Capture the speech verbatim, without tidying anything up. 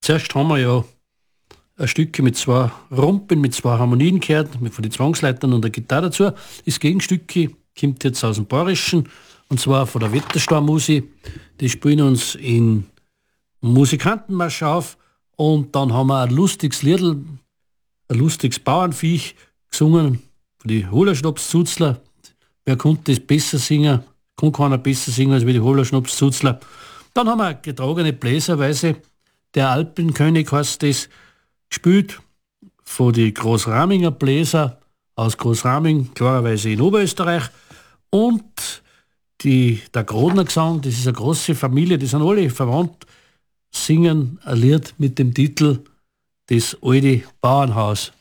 zuerst haben wir ja ein Stückchen mit zwei Rumpen, mit zwei Harmonien gehört, von den Zwangsleitern und der Gitarre dazu. Das Gegenstückchen kommt jetzt aus dem Bayerischen, und zwar von der Wetterstorm-Musi. Die spielen uns in Musikantenmarsch auf, und dann haben wir ein lustiges Liedl, ein lustiges Bauernviech gesungen von die Hohlerschnapszuzler. Wer konnte das besser singen? Kann keiner besser singen als wie die Hohlerschnapszuzler. Dann haben wir eine getragene Bläserweise, der Alpenkönig heißt das, gespielt von die Großraminger Bläser aus Großraming, klarerweise in Oberösterreich. Und die, der Grodner Gesang, das ist eine große Familie, die sind alle verwandt, singen ein Lied mit dem Titel Das alte Bauernhaus.